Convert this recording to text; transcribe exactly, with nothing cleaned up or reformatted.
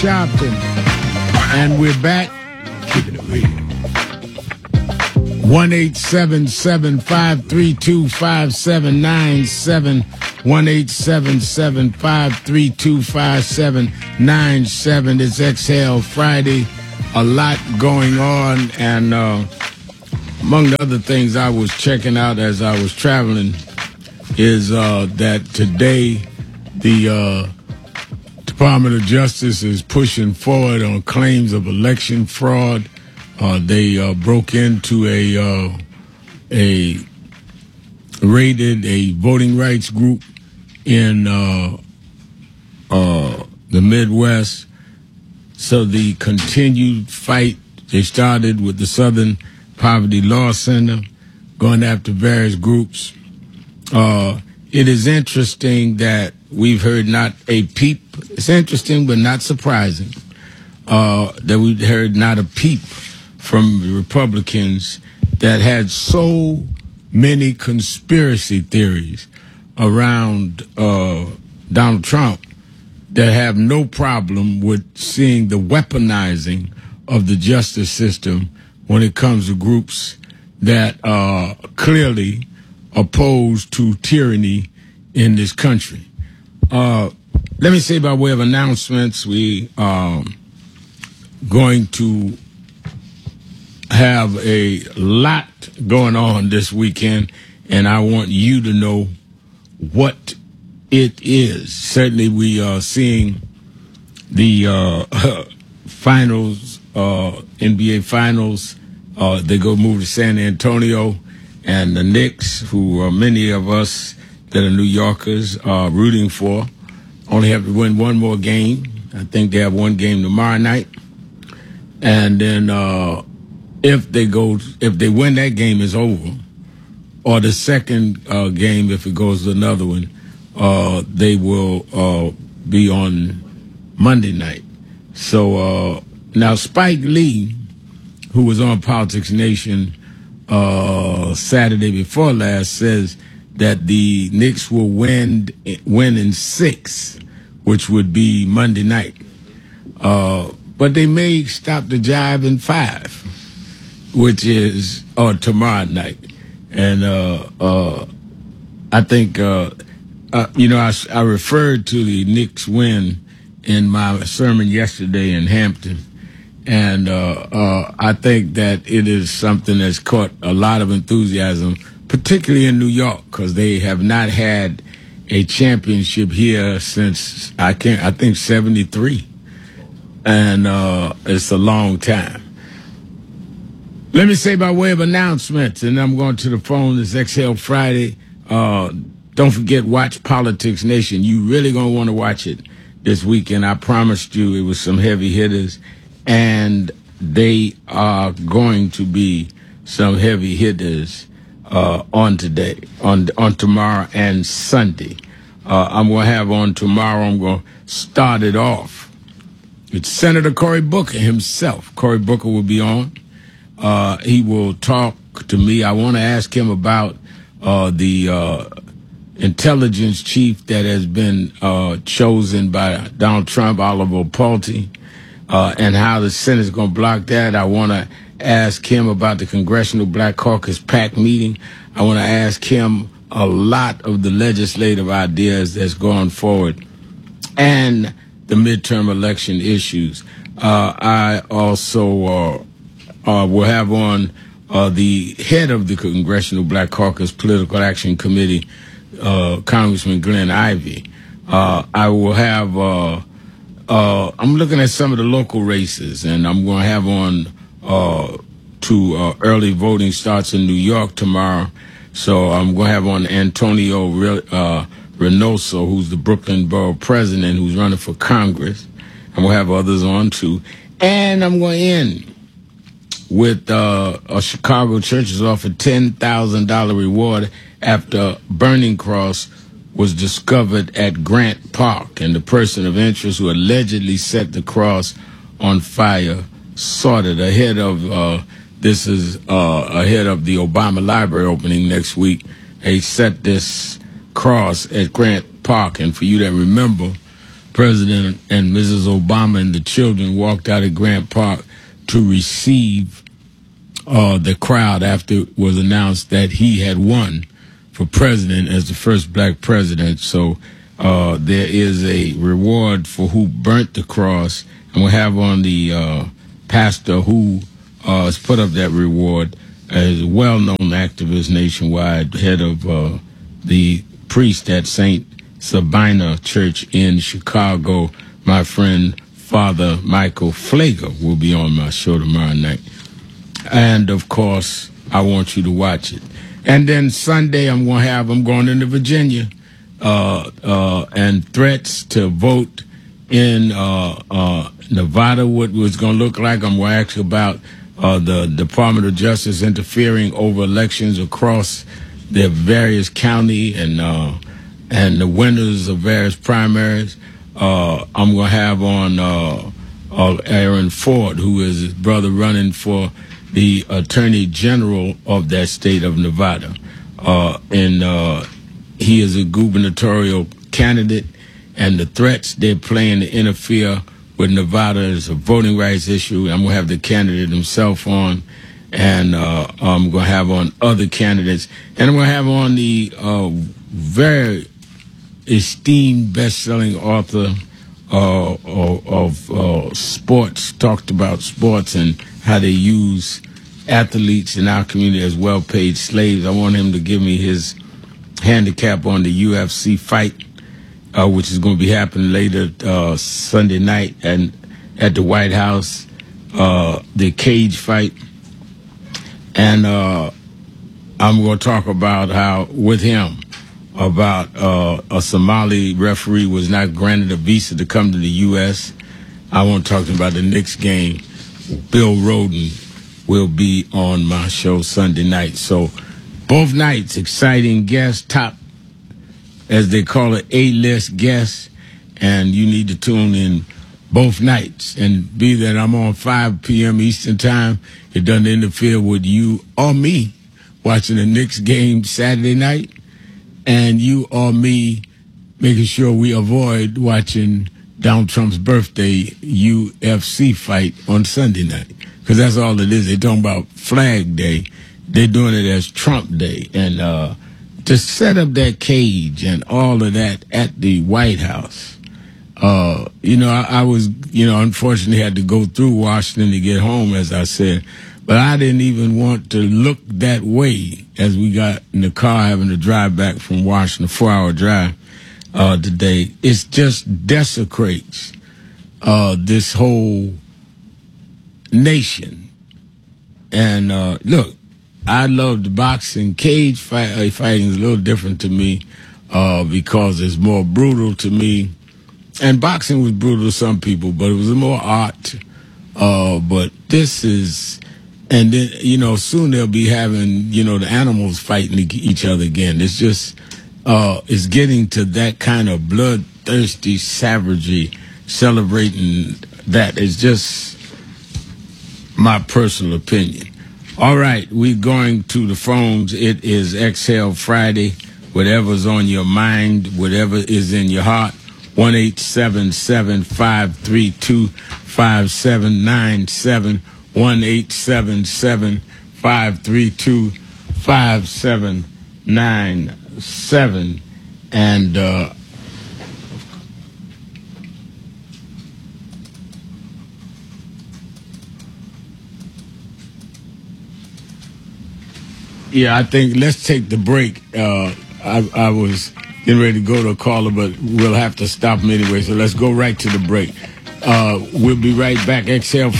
Shopping. And we're back. Keeping it real. one eight seven seven, five three two, five seven nine seven. one eight seven seven, five three two, five seven nine seven. It's Exhale Friday. A lot going on. And uh, among the other things I was checking out as I was traveling is uh, that today the uh, Department of Justice is pushing forward on claims of election fraud. Uh, they uh, broke into a uh, a raided a voting rights group in uh, uh, the Midwest. So the continued fight, they started with the Southern Poverty Law Center, going after various groups. Uh, it is interesting that we've heard not a peep. It's interesting, but not surprising, uh, that we've heard not a peep from the Republicans that had so many conspiracy theories around uh, Donald Trump that have no problem with seeing the weaponizing of the justice system when it comes to groups that are clearly opposed to tyranny in this country. Uh, let me say by way of announcements, we are going to have a lot going on this weekend, and I want you to know what it is. Certainly we are seeing the uh, finals, uh, N B A finals. Uh, they go move to San Antonio, and the Knicks, who are many of us that are New Yorkers are rooting for, only have to win one more game. I think they have one game tomorrow night. And then uh, if they go, if they win that game, is over. Or the second uh, game, if it goes to another one, uh, they will uh, be on Monday night. So uh, now Spike Lee, who was on Politics Nation uh, Saturday before last, says that the Knicks will win win in six, which would be Monday night. Uh, but they may stop the jive in five, which is uh, tomorrow night. And uh, uh, I think, uh, uh, you know, I, I referred to the Knicks win in my sermon yesterday in Hampton. And uh, uh, I think that it is something that's caught a lot of enthusiasm, particularly in New York, because they have not had a championship here since, I can't, I think, seventy-three. And uh, it's a long time. Let me say by way of announcements, and I'm going to the phone, this Exhale Friday. Uh, don't forget, watch Politics Nation. You really going to want to watch it this weekend. I promised you it was some heavy hitters, and they are going to be some heavy hitters uh, on today, on on tomorrow and Sunday. Uh, I'm going to have on tomorrow, I'm going to start it off. It's Senator Cory Booker himself. Cory Booker will be on. Uh, he will talk to me. I want to ask him about uh, the uh, intelligence chief that has been uh, chosen by Donald Trump, Oliver Palty, uh, and how the Senate is going to block that. I want to ask him about the Congressional Black Caucus PAC meeting. I want to ask him a lot of the legislative ideas that's going forward and the midterm election issues. Uh, I also uh, uh, will have on uh, the head of the Congressional Black Caucus Political Action Committee, uh, Congressman Glenn Ivey. Uh, I will have, uh, uh, I'm looking at some of the local races, and I'm going to have on uh, to uh, early voting starts in New York tomorrow. So I'm going to have on Antonio uh, Reynoso, who's the Brooklyn Borough president, who's running for Congress. I'm going to have others on, too. And I'm going to end with uh, a Chicago church has offered ten thousand dollars reward after Burning Cross was discovered at Grant Park, and the person of interest who allegedly set the cross on fire sought it ahead of, uh, this is uh, ahead of the Obama Library opening next week. They set this cross at Grant Park, and for you that remember, President and Missus Obama and the children walked out of Grant Park to receive uh, the crowd after it was announced that he had won for president as the first black president. So uh, there is a reward for who burnt the cross, and we'll have on the uh, pastor who uh, has put up that reward as a well-known activist nationwide, head of uh, the priest at Saint Sabina Church in Chicago. My friend Father Michael Flager will be on my show tomorrow night. And, of course, I want you to watch it. And then Sunday I'm going to have, I'm going into Virginia, uh, uh, and threats to vote in uh, uh, Nevada, what was going to look like. I'm going to ask about uh, the Department of Justice interfering over elections across the various county and uh, and the winners of various primaries. Uh, I'm going to have on uh, uh, Aaron Ford, who is his brother running for the Attorney General of that state of Nevada. Uh, and uh, he is a gubernatorial candidate, and the threats they're playing to interfere with Nevada is a voting rights issue. I'm going to have the candidate himself on, and uh, I'm going to have on other candidates. And I'm going to have on the uh, very esteemed best-selling author uh, of, of uh, sports, talked about sports and how they use athletes in our community as well-paid slaves. I want him to give me his handicap on the U F C fight, uh, which is going to be happening later uh, Sunday night and at the White House, uh, the cage fight. And uh, I'm going to talk about how, with him, about uh, a Somali referee was not granted a visa to come to the U S I want to talk to him about the Knicks game. Bill Roden will be on my show Sunday night. So both nights, exciting guests, top, as they call it, A-list guests, and you need to tune in both nights. And be that I'm on five p.m. Eastern Time, it doesn't interfere with you or me watching the Knicks game Saturday night, and you or me making sure we avoid watching Donald Trump's birthday U F C fight on Sunday night, because that's all it is. They're talking about Flag Day. They're doing it as Trump Day. And uh, to set up that cage and all of that at the White House, uh, you know, I, I was, you know, unfortunately had to go through Washington to get home, as I said. But I didn't even want to look that way as we got in the car having to drive back from Washington, a four-hour drive uh, today. It just desecrates uh, this whole nation. And uh, look, I loved boxing. Cage fight, uh, fighting is a little different to me uh, because it's more brutal to me. And boxing was brutal to some people, but it was more art. Uh, but this is... And then, you know, soon they'll be having, you know, the animals fighting each other again. It's just, uh, it's getting to that kind of bloodthirsty savagery, celebrating that. It's just my personal opinion. All right, we're going to the phones. It is Exhale Friday. Whatever's on your mind, whatever is in your heart, one eight seven seven, five three two, five seven nine seven. one eight seven seven, five three two, five seven nine seven. And uh, yeah, I think let's take the break. Uh, I, I was getting ready to go to a caller, but we'll have to stop him anyway. So let's go right to the break. Uh, we'll be right back. Exhale